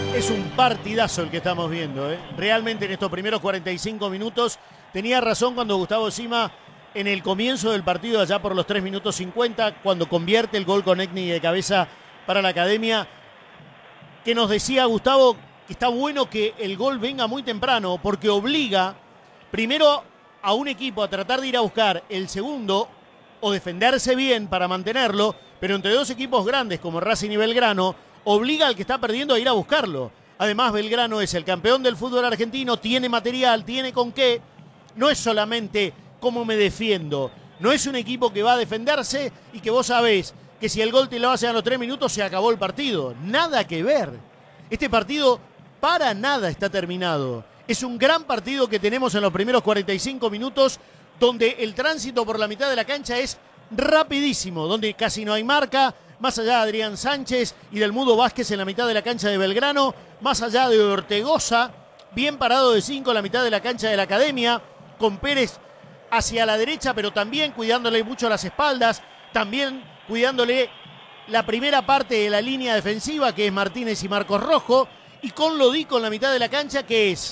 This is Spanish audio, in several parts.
Es un partidazo el que estamos viendo, ¿eh? Realmente en estos primeros 45 minutos tenía razón cuando Gustavo Sima en el comienzo del partido, allá por los 3 minutos 50, cuando convierte el gol con Egni de cabeza para la Academia, que nos decía Gustavo que está bueno que el gol venga muy temprano porque obliga primero a un equipo a tratar de ir a buscar el segundo o defenderse bien para mantenerlo, pero entre dos equipos grandes como Racing y Belgrano, obliga al que está perdiendo a ir a buscarlo. Además, Belgrano es el campeón del fútbol argentino, tiene material, tiene con qué. No es solamente cómo me defiendo, no es un equipo que va a defenderse y que vos sabés que si el gol te lo hacen a los 3 minutos se acabó el partido. Nada que ver. Este partido para nada está terminado. Es un gran partido que tenemos en los primeros 45 minutos, donde el tránsito por la mitad de la cancha es rapidísimo, donde casi no hay marca, más allá de Adrián Sánchez y del Mudo Vázquez en la mitad de la cancha de Belgrano, más allá de Ortegoza, bien parado de 5 en la mitad de la cancha de la Academia, con Pérez hacia la derecha, pero también cuidándole mucho las espaldas, también cuidándole la primera parte de la línea defensiva, que es Martínez y Marcos Rojo, y con Lodico en la mitad de la cancha, que es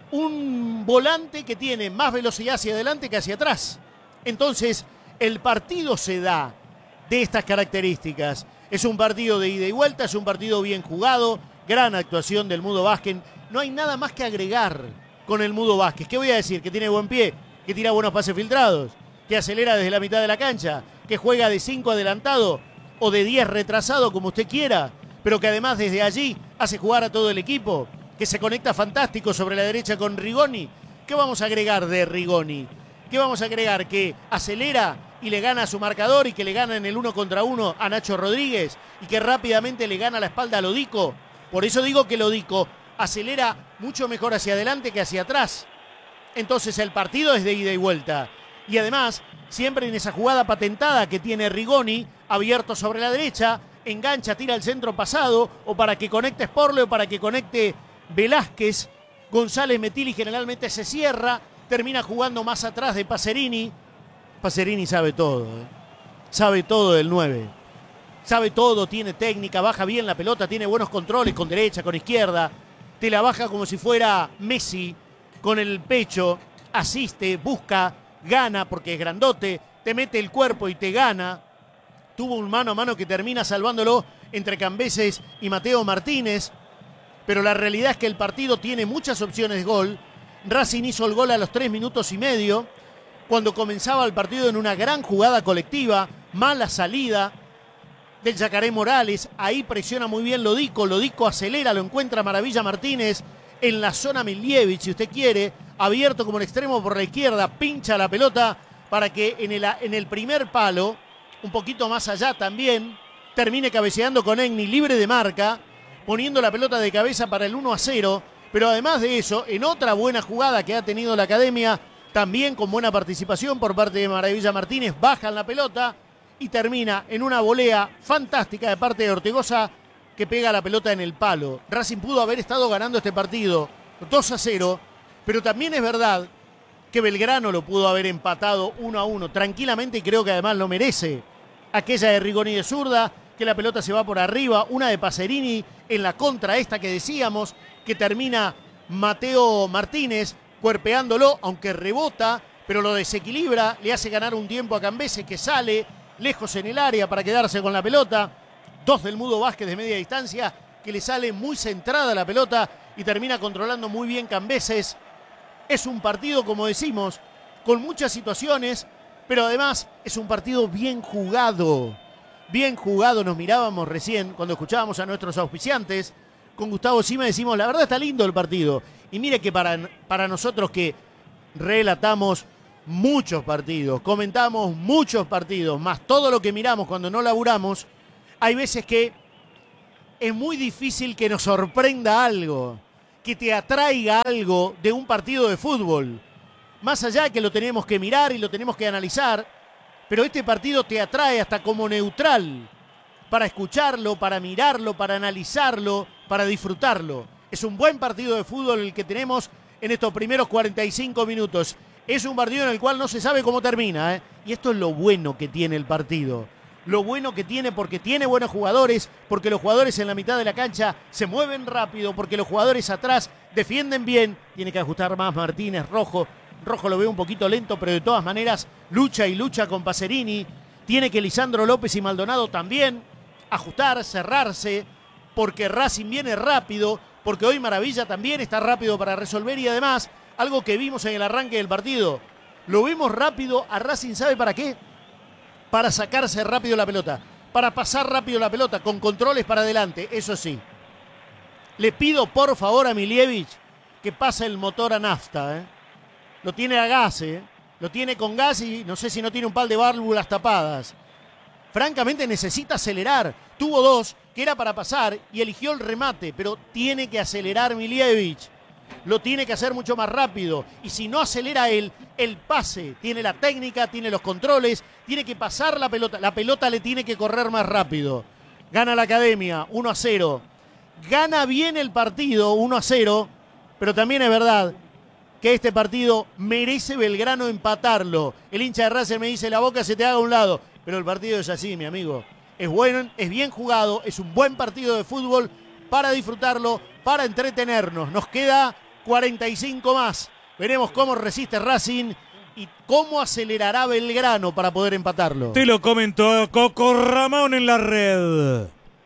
un volante que tiene más velocidad hacia adelante que hacia atrás. Entonces, el partido se da de estas características. Es un partido de ida y vuelta, es un partido bien jugado, gran actuación del Mudo Vázquez. No hay nada más que agregar con el Mudo Vázquez. ¿Qué voy a decir? Que tiene buen pie, que tira buenos pases filtrados, que acelera desde la mitad de la cancha, que juega de 5 adelantado o de 10 retrasado, como usted quiera, pero que además desde allí hace jugar a todo el equipo, que se conecta fantástico sobre la derecha con Rigoni. ¿Qué vamos a agregar de Rigoni? ¿Qué vamos a agregar? Que acelera y le gana a su marcador y que le gana en el 1 contra 1 a Nacho Rodríguez y que rápidamente le gana la espalda a Lodico. Por eso digo que Lodico acelera mucho mejor hacia adelante que hacia atrás. Entonces el partido es de ida y vuelta. Y además, siempre en esa jugada patentada que tiene Rigoni, abierto sobre la derecha, engancha, tira al centro pasado, o para que conecte Sporle o para que conecte Velázquez. González Metilli generalmente se cierra, termina jugando más atrás de Pacerini. Pacerini sabe todo, ¿eh? Sabe todo del 9. Sabe todo, tiene técnica, baja bien la pelota, tiene buenos controles con derecha, con izquierda. Te la baja como si fuera Messi, con el pecho, asiste, busca, gana porque es grandote, te mete el cuerpo y te gana. Tuvo un mano a mano que termina salvándolo entre Cambeses y Mateo Martínez. Pero la realidad es que el partido tiene muchas opciones de gol. Racing hizo el gol a los 3 minutos y medio, cuando comenzaba el partido en una gran jugada colectiva, mala salida del Yacaré Morales, ahí presiona muy bien Lodico, Lodico acelera, lo encuentra Maravilla Martínez en la zona Milievich, si usted quiere, abierto como el extremo por la izquierda, pincha la pelota para que en el primer palo, un poquito más allá también, termine cabeceando con Egni, libre de marca, poniendo la pelota de cabeza para el 1-0, pero además de eso, en otra buena jugada que ha tenido la Academia, también con buena participación por parte de Maravilla Martínez, bajan la pelota y termina en una volea fantástica de parte de Ortegoza que pega la pelota en el palo. Racing pudo haber estado ganando este partido 2-0, pero también es verdad que Belgrano lo pudo haber empatado 1-1 tranquilamente y creo que además lo merece. Aquella de Rigoni de zurda, que la pelota se va por arriba, una de Pacerini en la contra esta que decíamos, que termina Mateo Martínez cuerpeándolo, aunque rebota, pero lo desequilibra, le hace ganar un tiempo a Cambeses que sale lejos en el área para quedarse con la pelota. 2 del Mudo Vázquez de media distancia, que le sale muy centrada la pelota y termina controlando muy bien Cambeses. Es un partido, como decimos, con muchas situaciones, pero además es un partido bien jugado. Bien jugado, nos mirábamos recién cuando escuchábamos a nuestros auspiciantes. Con Gustavo Sima decimos, la verdad está lindo el partido. Y mire que para nosotros que relatamos muchos partidos, comentamos muchos partidos, más todo lo que miramos cuando no laburamos, hay veces que es muy difícil que nos sorprenda algo, que te atraiga algo de un partido de fútbol. Más allá de que lo tenemos que mirar y lo tenemos que analizar, pero este partido te atrae hasta como neutral, para escucharlo, para mirarlo, para analizarlo, para disfrutarlo. Es un buen partido de fútbol el que tenemos en estos primeros 45 minutos. Es un partido en el cual no se sabe cómo termina, ¿eh? Y esto es lo bueno que tiene el partido. lo bueno que tiene, porque tiene buenos jugadores, porque los jugadores en la mitad de la cancha se mueven rápido, porque los jugadores atrás defienden bien. Tiene que ajustar más Martínez. Rojo lo veo un poquito lento, pero de todas maneras lucha y lucha con Pacerini. Tiene que Lisandro López y Maldonado también ajustar, cerrarse, porque Racing viene rápido, porque hoy Maravilla también está rápido para resolver, y además, algo que vimos en el arranque del partido, lo vimos rápido a Racing, ¿sabe para qué? Para sacarse rápido la pelota, para pasar rápido la pelota, con controles para adelante, eso sí. Le pido por favor a Milievich que pase el motor a nafta, Lo tiene a gas, Lo tiene con gas y no sé si no tiene un par de válvulas tapadas. Francamente necesita acelerar. Tuvo dos, que era para pasar, y eligió el remate, pero tiene que acelerar Milievich. Lo tiene que hacer mucho más rápido. Y si no acelera él, el pase. Tiene la técnica, tiene los controles, tiene que pasar la pelota. La pelota le tiene que correr más rápido. Gana la Academia, 1-0. Gana bien el partido, 1-0, pero también es verdad que este partido merece Belgrano empatarlo. El hincha de Racing me dice, la boca se te haga a un lado, pero el partido es así, mi amigo. Es bueno, es bien jugado, es un buen partido de fútbol para disfrutarlo, para entretenernos. Nos queda 45 más. Veremos cómo resiste Racing y cómo acelerará Belgrano para poder empatarlo. Te lo comentó Coco Ramón en la red.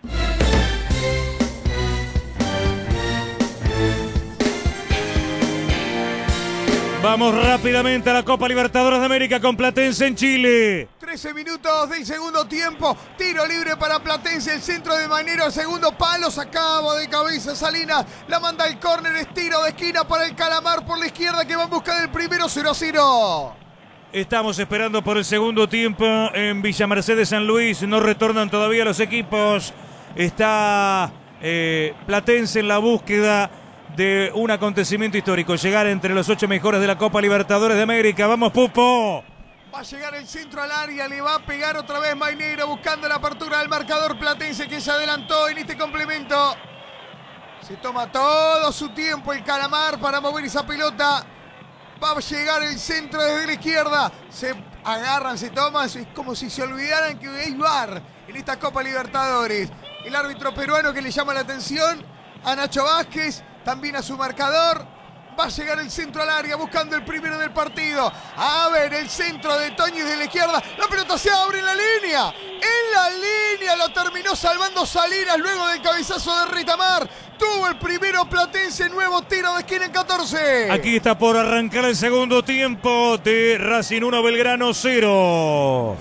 Vamos rápidamente a la Copa Libertadores de América con Platense en Chile. 13 minutos del segundo tiempo. Tiro libre para Platense. El centro de Manero al segundo palo. Sacaba de cabeza Salinas. La manda al córner. Es tiro de esquina para el Calamar por la izquierda que va a buscar el primero. 0-0. Estamos esperando por el segundo tiempo en Villa Mercedes, San Luis. No retornan todavía los equipos. Está Platense en la búsqueda de un acontecimiento histórico, llegar entre los 8 mejores de la Copa Libertadores de América. ¡Vamos, Pupo! Va a llegar el centro al área, le va a pegar otra vez Mainero buscando la apertura del marcador Platense que se adelantó en este complemento. Se toma todo su tiempo el Calamar para mover esa pelota. Va a llegar el centro desde la izquierda. Se agarran, se toman, es como si se olvidaran que hay VAR en esta Copa Libertadores. El árbitro peruano que le llama la atención a Nacho Vázquez, también a su marcador. Va a llegar el centro al área buscando el primero del partido. A ver, el centro de Toñi de la izquierda. La pelota se abre en la línea. En la línea lo terminó salvando Salinas luego del cabezazo de Ritamar. Tuvo el primero Platense, nuevo tiro de esquina en 14. Aquí está por arrancar el segundo tiempo de Racing 1, Belgrano 0.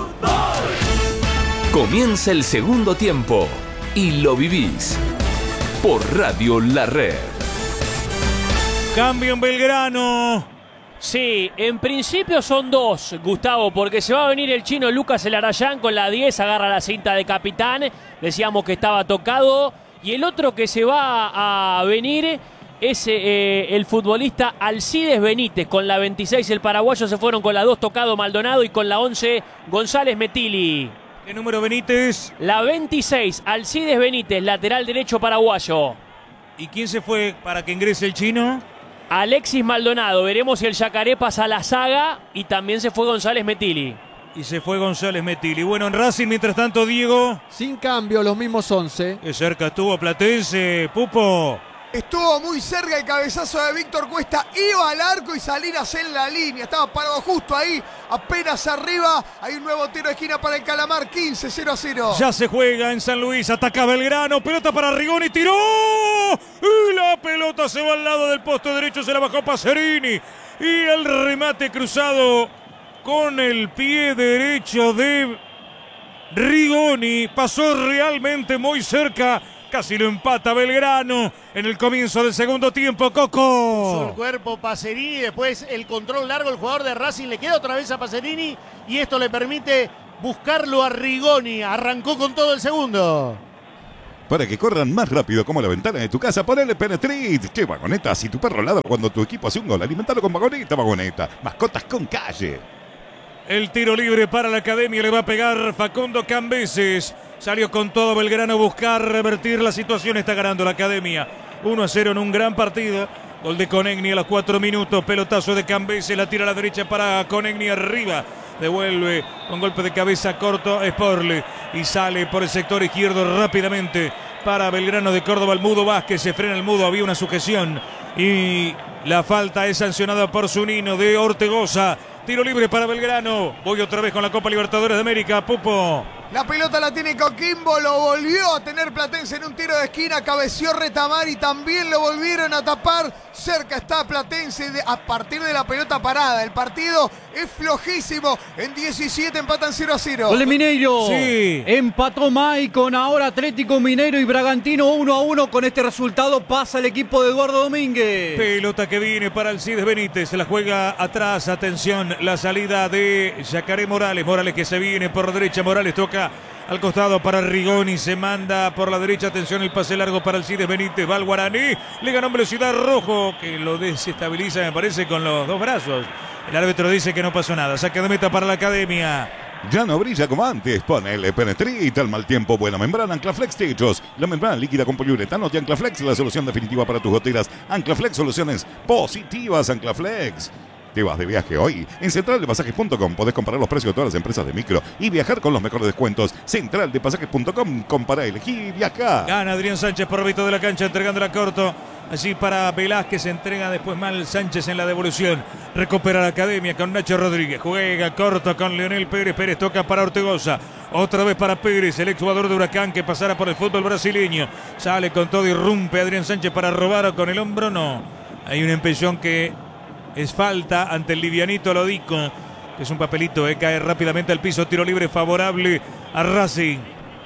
Comienza el segundo tiempo y lo vivís por Radio La Red. Cambio en Belgrano. Sí, en principio son dos, Gustavo, porque se va a venir el chino Lucas Elarayán con la 10, agarra la cinta de capitán, decíamos que estaba tocado, y el otro que se va a venir es el futbolista Alcides Benítez, con la 26 el paraguayo, se fueron con la 2 tocado Maldonado y con la 11 González Metili. ¿Qué número Benítez? La 26, Alcides Benítez, lateral derecho paraguayo. ¿Y quién se fue para que ingrese el chino? Alexis Maldonado, veremos si el Yacaré pasa a la saga, y también se fue González Metili. Y se fue González Metili. Bueno, en Racing, mientras tanto, Diego. Sin cambio, los mismos 11. Qué cerca estuvo Platense, Pupo. Estuvo muy cerca el cabezazo de Víctor Cuesta, iba al arco y Salinas en la línea, estaba parado justo ahí, apenas arriba. Hay un nuevo tiro de esquina para el Calamar, 15, 0-0. Ya se juega en San Luis, ataca Belgrano, pelota para Rigoni, tiró. Y la pelota se va al lado del poste derecho, se la bajó Pacerini. Y el remate cruzado con el pie derecho de Rigoni, pasó realmente muy cerca. Casi lo empata Belgrano en el comienzo del segundo tiempo, Coco. Puso el cuerpo Pacerini, después el control largo, el jugador de Racing le queda otra vez a Pacerini y esto le permite buscarlo a Rigoni. Arrancó con todo el segundo. Para que corran más rápido como la ventana de tu casa, ponele Penetrit. Che, Vagoneta, si tu perro ladra cuando tu equipo hace un gol, alimentalo con Vagoneta, Vagoneta. Mascotas con calle. El tiro libre para la Academia, le va a pegar Facundo Cambeses. Salió con todo Belgrano a buscar revertir la situación. Está ganando la Academia 1-0 en un gran partido. Gol de Conegni a los 4 minutos. Pelotazo de Cambeses. La tira a la derecha para Conegni arriba. Devuelve con golpe de cabeza corto Sporle y sale por el sector izquierdo rápidamente para Belgrano de Córdoba. El Mudo Vázquez, se frena el Mudo, había una sujeción y la falta es sancionada por Zunino de Ortegoza. Tiro libre para Belgrano. Voy otra vez con la Copa Libertadores de América. Pupo. La pelota la tiene Coquimbo, lo volvió a tener Platense en un tiro de esquina, cabeció Retamar y también lo volvieron a tapar. Cerca está Platense a partir de la pelota parada. El partido es flojísimo. En 17 empatan 0-0. Gol de Mineiro. Sí. Empató Maicon, ahora Atlético Mineiro y Bragantino 1-1. Con este resultado pasa el equipo de Eduardo Domínguez. Pelota que viene para Alcides Benítez. Se la juega atrás. Atención, la salida de Yacaré Morales. Morales que se viene por derecha. Morales toca al costado para Rigoni, se manda por la derecha, atención el pase largo para Alcides Benítez, va al Guaraní, le ganó en velocidad Rojo, que lo desestabiliza me parece con los dos brazos. El árbitro dice que no pasó nada, saque de meta para la Academia. Ya no brilla como antes. Ponele Penetrit al mal tiempo. Buena membrana Anclaflex Techos. La membrana líquida con poliuretano de Anclaflex, la solución definitiva para tus goteras. Anclaflex, soluciones positivas. Anclaflex. ¿Te vas de viaje hoy? En centraldepasajes.com podés comparar los precios de todas las empresas de micro y viajar con los mejores descuentos. Centraldepasajes.com, compara, elegí y viaja. Gana Adrián Sánchez por árbitro de la cancha, entregándola corto. Allí para Velázquez, entrega después mal Sánchez en la devolución. Recupera la Academia con Nacho Rodríguez. Juega corto con Leonel Pérez. Pérez toca para Ortegoza. Otra vez para Pérez, el exjugador de Huracán que pasará por el fútbol brasileño. Sale con todo, irrumpe Adrián Sánchez para robar con el hombro. No. Hay un empellón que es falta ante el livianito Lodico, que es un papelito, cae rápidamente al piso. Tiro libre favorable a Racing.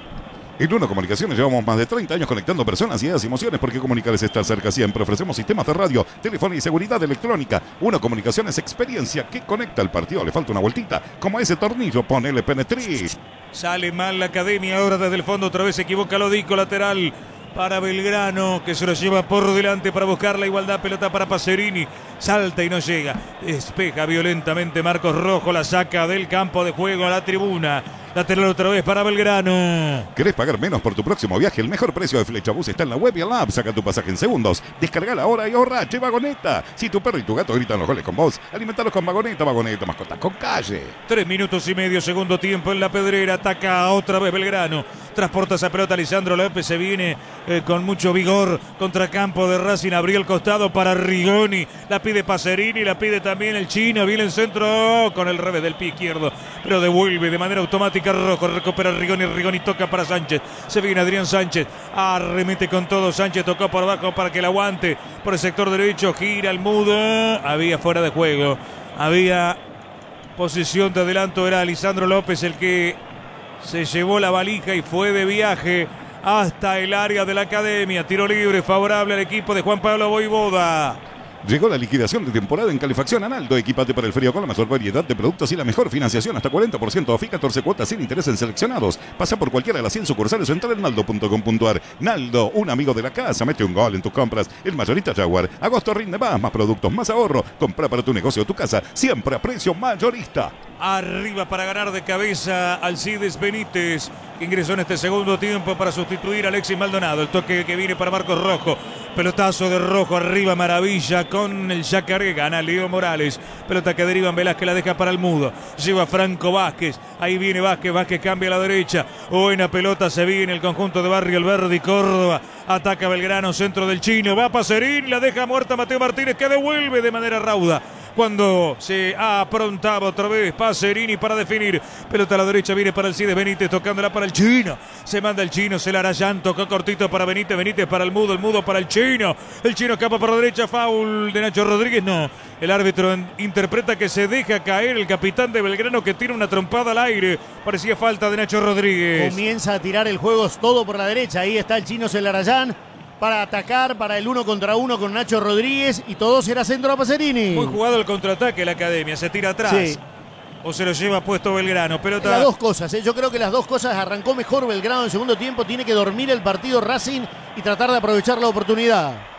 En Uno Comunicaciones llevamos más de 30 años conectando personas, ideas y emociones, porque comunicar es estar cerca siempre. Ofrecemos sistemas de radio, teléfono y seguridad electrónica. Uno Comunicaciones, experiencia que conecta al partido. Le falta una vueltita, como ese tornillo, ponele Penetrit. Sale mal la Academia, ahora desde el fondo otra vez se equivoca Lodico, lateral para Belgrano, que se lo lleva por delante para buscar la igualdad. Pelota para Pacerini, salta y no llega, despeja violentamente Marcos Rojo, la saca del campo de juego a la tribuna. Lateral otra vez para Belgrano. ¿Querés pagar menos por tu próximo viaje? El mejor precio de Flechabús está en la web y en la app. Saca tu pasaje en segundos. Descargala ahora y ahorra. Che, Vagoneta. Si tu perro y tu gato gritan los goles con vos, alimentalos con Vagoneta. Vagoneta, mascotas con calle. 3 minutos y medio, segundo tiempo en la Pedrera. Ataca otra vez Belgrano. Transporta esa pelota Lisandro López. Se viene con mucho vigor. Contracampo de Racing. Abrió el costado para Rigoni. La pide Pacerini. La pide también el chino. Viene el centro con el revés del pie izquierdo. Pero devuelve de manera automática Rojo. Recupera Rigoni. Rigoni toca para Sánchez. Se viene Adrián Sánchez. Arremete con todo. Sánchez tocó por abajo para que la aguante. Por el sector derecho. Gira el Mudo. Había fuera de juego. Había posición de adelanto. Era Lisandro López el que se llevó la valija y fue de viaje hasta el área de la Academia. Tiro libre favorable al equipo de Juan Pablo Voivoda. Llegó la liquidación de temporada en Calefacción Analdo. Equipate para el frío con la mejor variedad de productos y la mejor financiación. Hasta 40% off y 14 cuotas sin interés en seleccionados. Pasa por cualquiera de las 100 sucursales o entra en naldo.com.ar. Naldo, un amigo de la casa. Mete un gol en tus compras. El mayorista Jaguar. Agosto rinde más productos, más ahorro. Compra para tu negocio o tu casa. Siempre a precio mayorista. Arriba para ganar de cabeza Alcides Benítez, que ingresó en este segundo tiempo para sustituir a Alexis Maldonado. El toque que viene para Marcos Rojo. Pelotazo de Rojo arriba, maravilla con el Yacaré. Gana Leo Morales. Pelota que deriva en Velázquez, la deja para el Mudo. Lleva Franco Vázquez. Ahí viene Vázquez. Vázquez cambia a la derecha. Buena pelota se viene el conjunto de Barrio El Verde y Córdoba. Ataca Belgrano, centro del chino. Va Pacerini, la deja muerta Mateo Martínez, que devuelve de manera rauda. Cuando se aprontaba otra vez Pacerini para definir. Pelota a la derecha, viene para Alcides Benítez, tocándola para el chino. Se manda el chino, se la Arayán, tocó cortito para Benítez, Benítez para el Mudo para el chino. El chino escapa por la derecha, foul de Nacho Rodríguez, no. El árbitro interpreta que se deja caer el capitán de Belgrano, que tira una trompada al aire. Parecía falta de Nacho Rodríguez. Comienza a tirar el juego todo por la derecha. Ahí está el chino Celarayán para atacar, para el 1 contra 1 con Nacho Rodríguez, y todo será centro a Pacerini. Muy jugado el contraataque la Academia, se tira atrás. Sí. O se lo lleva puesto Belgrano. Pelota. Las dos cosas, yo creo que las dos cosas. Arrancó mejor Belgrano en el segundo tiempo. Tiene que dormir el partido Racing y tratar de aprovechar la oportunidad.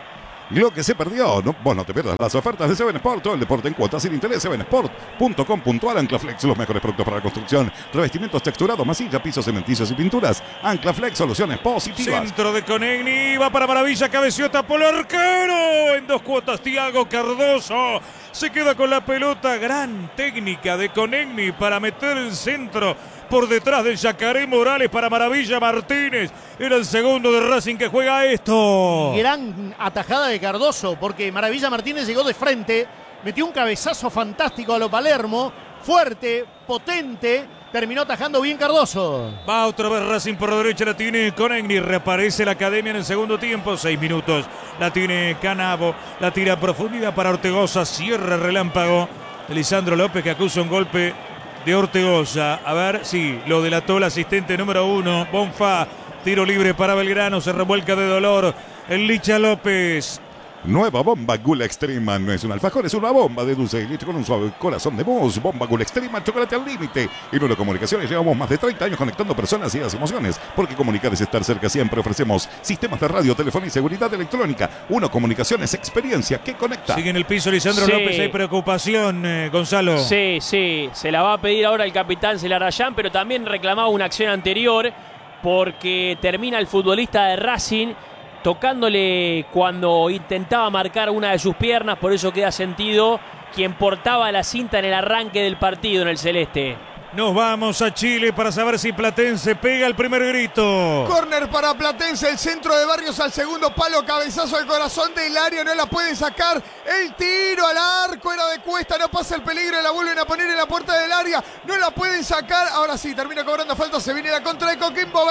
lo que se perdió. No, vos no te pierdas las ofertas de Seven Sport, todo el deporte en cuotas sin interés. Sevensport.com.ar. Anclaflex, los mejores productos para la construcción, revestimientos texturados, masilla, pisos cementicios y pinturas. Anclaflex, soluciones positivas. Centro de Conegni, va para Maravilla, cabeció, tapó el arquero. En 2 cuotas, Thiago Cardoso se queda con la pelota. Gran técnica de Conegni para meter el centro por detrás del Yacaré Morales para Maravilla Martínez. Era el segundo de Racing que juega esto. Gran atajada de Cardoso, porque Maravilla Martínez llegó de frente, metió un cabezazo fantástico a lo Palermo, fuerte, potente, terminó atajando bien Cardoso. Va otra vez Racing por la derecha, la tiene Conegni, reaparece la Academia en el segundo tiempo, 6 minutos, la tiene Canavo, la tira a profundidad para Ortegoza, cierra Relámpago, Lisandro López que acusa un golpe de Ortegoza. A ver, sí, lo delató el asistente número 1, Bonfá. Tiro libre para Belgrano, se revuelca de dolor el Licha López. Nueva bomba Gula Extrema. No es un alfajor, es una bomba de dulce de leche con un suave corazón de mousse. Bomba Gula Extrema, chocolate al límite. Y Nulo Comunicaciones llevamos más de 30 años conectando personas y las emociones. Porque comunicar es estar cerca siempre. Ofrecemos sistemas de radio, telefonía y seguridad electrónica. Uno Comunicaciones, experiencia que conecta. Sigue en el piso Lisandro López, hay preocupación, Gonzalo. Sí, se la va a pedir ahora el capitán Celarayán, pero también reclamaba una acción anterior porque termina el futbolista de Racing tocándole cuando intentaba marcar una de sus piernas, por eso queda sentido quien portaba la cinta en el arranque del partido en el celeste. Nos vamos a Chile para saber si Platense pega el primer grito. Córner para Platense, el centro de Barrios al segundo palo, cabezazo al corazón del área, no la pueden sacar. El tiro al arco era de Cuesta, no pasa el peligro, la vuelven a poner en la puerta del área, no la pueden sacar. Ahora sí, termina cobrando falta, se viene la contra de Coquimbo,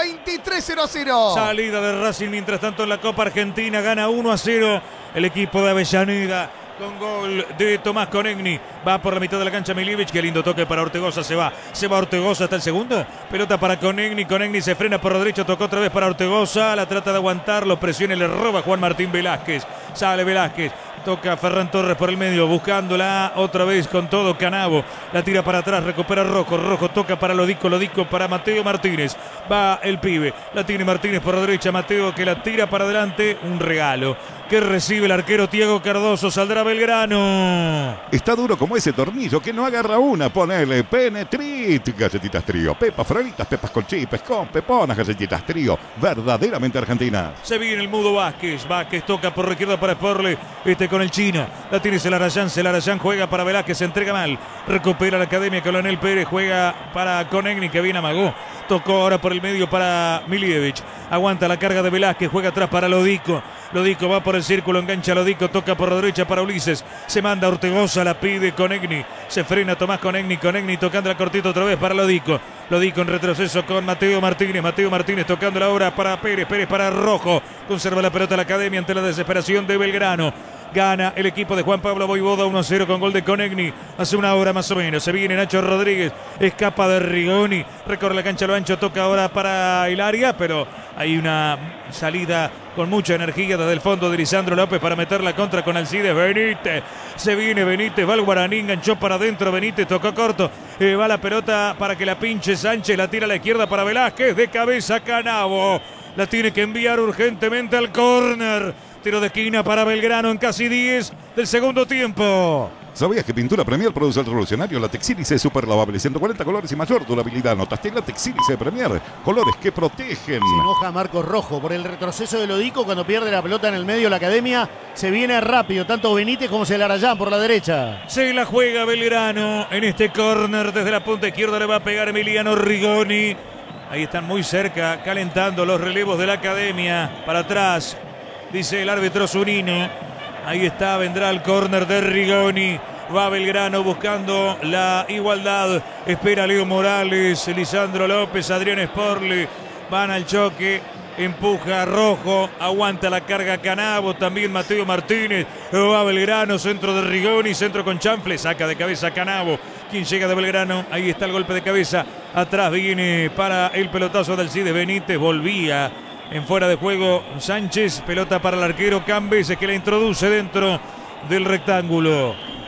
23-0-0. Salida de Racing, mientras tanto en la Copa Argentina gana 1-0 el equipo de Avellaneda. Con gol de Tomás Conegni. Va por la mitad de la cancha Milivic. Qué lindo toque para Ortegoza. Se va Ortegoza hasta el segundo. Pelota para Conegni. Conegni se frena por la derecha. Tocó otra vez para Ortegoza. La trata de aguantar. Lo presiona y le roba Juan Martín Velázquez. Sale Velázquez. Toca Ferran Torres por el medio. Buscándola otra vez con todo Canavo. La tira para atrás. Recupera Rojo. Rojo toca para Lodico. Lodico para Mateo Martínez. Va el pibe. La tiene Martínez por la derecha. Mateo que la tira para adelante. Un regalo que recibe el arquero Thiago Cardoso. Saldrá Belgrano. Está duro como ese tornillo que no agarra una. Ponele Penetrit. Galletitas Trío. Pepas fraditas, pepas con chipes, con peponas. Galletitas Trío. Verdaderamente argentinas. Se viene el mudo Vázquez. Vázquez toca por la izquierda para Sporle. Con el chino. La tiene Celarayán. Celarayán juega para Velázquez. Se entrega mal. Recupera la Academia. Colonel Pérez juega para Conegni que viene amagó. Tocó ahora por el medio para Milievich. Aguanta la carga de Velázquez. Juega atrás para Lodico. Lodico va por el círculo. Engancha Lodico. Toca por la derecha para Ulises. Se manda Ortegoza. La pide Conegni. Se frena Tomás Conegni. Conegni tocando la cortita otra vez para Lodico. Lodico en retroceso con Mateo Martínez. Mateo Martínez tocando la hora para Pérez. Pérez para Rojo. Conserva la pelota la Academia ante la desesperación de Belgrano. Gana el equipo de Juan Pablo Voivoda 1-0 con gol de Conegni. Hace una hora más o menos. Se viene Nacho Rodríguez. Escapa de Rigoni. Recorre la cancha a lo ancho. Toca ahora para el área. Pero hay una salida con mucha energía desde el fondo de Lisandro López para meter la contra con Alcides Benítez. Se viene Benítez. Va el Guaraní. Enganchó para adentro. Benítez tocó corto. Va la pelota para que la pinche Sánchez. La tira a la izquierda para Velázquez. De cabeza Canavo. La tiene que enviar urgentemente al córner. Tiro de esquina para Belgrano en casi 10 del segundo tiempo. ¿Sabías que Pintura Premier produce el revolucionario la Texílice super lavable? 140 colores y mayor durabilidad. ¿Notaste la Texílice Premier? Colores que protegen. Se enoja Marcos Rojo por el retroceso de Lodico cuando pierde la pelota en el medio. La Academia se viene rápido. Tanto Benítez como Celarayán por la derecha. Se la juega Belgrano en este córner. Desde la punta izquierda le va a pegar Emiliano Rigoni. Ahí están muy cerca, calentando los relevos de la Academia. Para atrás. Dice el árbitro Zunino. Ahí está, vendrá el córner de Rigoni. Va Belgrano buscando la igualdad. Espera Leo Morales, Lisandro López, Adrián Sporle. Van al choque. Empuja Rojo. Aguanta la carga Canavo. También Mateo Martínez. Va Belgrano. Centro de Rigoni. Centro con chanfle. Saca de cabeza Canavo. Quien llega de Belgrano. Ahí está el golpe de cabeza. Atrás viene para el pelotazo de Alcides Benítez. Volvía en fuera de juego Sánchez, pelota para el arquero Cambeses que la introduce dentro del rectángulo.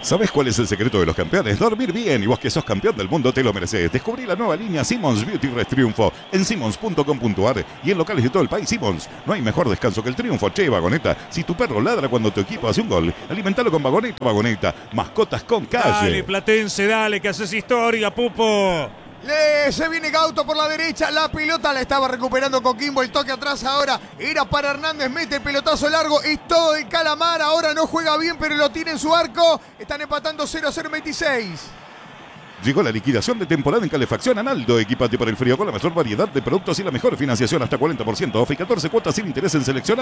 ¿Sabes cuál es el secreto de los campeones? Dormir bien, y vos que sos campeón del mundo te lo mereces. Descubrí la nueva línea Simmons Beauty Rest Triunfo en simmons.com.ar y en locales de todo el país. Simmons, no hay mejor descanso que el triunfo. Che, Vagoneta, si tu perro ladra cuando tu equipo hace un gol, alimentalo con Vagoneta. Vagoneta, mascotas con calle. Dale, Platense, dale, que haces historia, Pupo. Se viene Gauto por la derecha, la pelota la estaba recuperando Coquimbo, el toque atrás ahora era para Hernández, mete el pelotazo largo, es todo el Calamar, ahora no juega bien pero lo tiene en su arco, están empatando 0-0 26. Llegó la liquidación de temporada en calefacción Analdo. Equipate para el frío con la mejor variedad de productos y la mejor financiación hasta 40% off y 14 cuotas sin interés en seleccionado.